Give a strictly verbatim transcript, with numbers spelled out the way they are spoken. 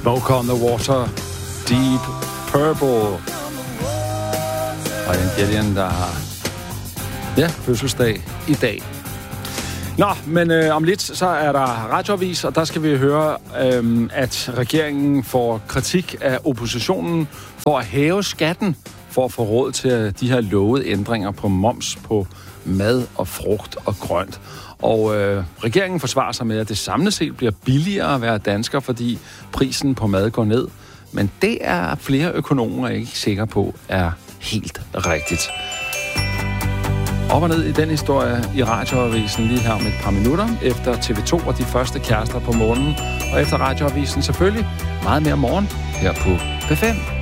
Smoke on the Water, Deep Purple. Og Ian Gillan, der har ja, fødselsdag i dag. Nå, men øh, om lidt, så er der radioavis, og der skal vi høre, øh, at regeringen får kritik af oppositionen for at hæve skatten, for at få råd til de her lovede ændringer på moms på mad og frugt og grønt. Og øh, regeringen forsvarer sig med, at det samlet set bliver billigere at være dansker, fordi prisen på mad går ned. Men det er flere økonomer ikke sikre på er helt rigtigt. Op og ned i den historie i radioavisen lige her om et par minutter, efter T V to og de første kærester på månen, og efter radioavisen selvfølgelig meget mere morgen her på P fem.